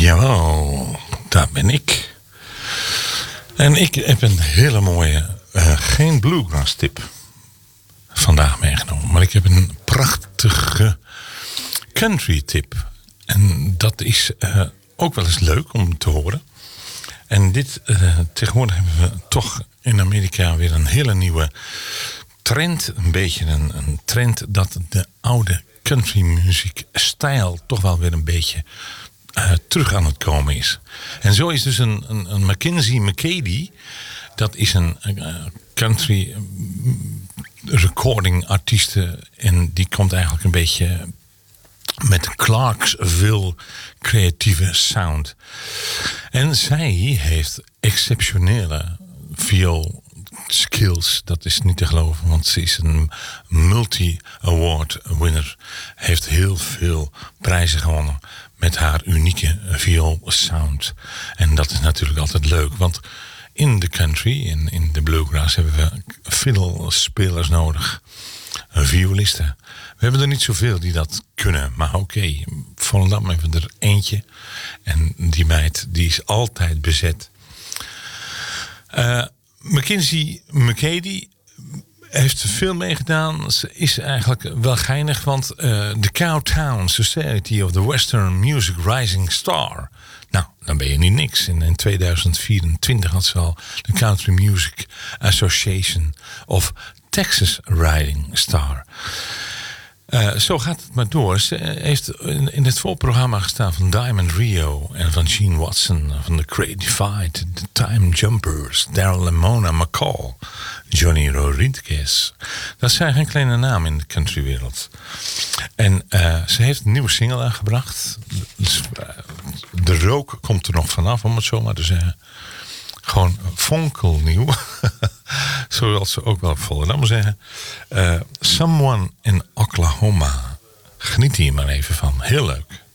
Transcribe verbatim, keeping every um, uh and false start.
Jawel, daar ben ik. En ik heb een hele mooie, uh, geen bluegrass tip vandaag meegenomen. Maar ik heb een prachtige country tip. En dat is uh, ook wel eens leuk om te horen. En dit, uh, tegenwoordig hebben we toch in Amerika weer een hele nieuwe trend. Een beetje een, een trend dat de oude countrymuziekstijl toch wel weer een beetje uh, terug aan het komen is. En zo is dus een, een, een Mackenzie McCady. Dat is een uh, country recording artieste. En die komt eigenlijk een beetje met een Clarksville creatieve sound. En zij heeft exceptionele viool skills. Dat is niet te geloven, want ze is een multi-award winner. Heeft heel veel prijzen gewonnen met haar unieke viool sound. En dat is natuurlijk altijd leuk, want in de country en in de bluegrass hebben we fiddlespelers nodig. Violisten. We hebben er niet zoveel die dat kunnen. Maar oké, okay, Volendam hebben we er eentje. En die meid, die is altijd bezet. Uh, Mackenzie McCady heeft veel meegedaan. Ze is eigenlijk wel geinig, want uh, de Cowtown Society of the Western Music Rising Star. Nou, dan ben je niet niks. In, in tweeduizend vierentwintig had ze al de Country Music Association of Texas Rising Star. Uh, zo gaat het maar door. Ze heeft in, in het voorprogramma gestaan van Diamond Rio en van Gene Watson, van The Great Divide, The Time Jumpers, Daryl Lamona McCall, Johnny Rodriguez. Dat zijn geen kleine namen in de countrywereld. En uh, ze heeft een nieuwe single aangebracht. Dus, uh, de rook komt er nog vanaf, om het zo maar te zeggen. Gewoon fonkelnieuw. Zoals ze ook wel op Volendam zeggen. Uh, Someone in Oklahoma. Geniet hier maar even van. Heel leuk.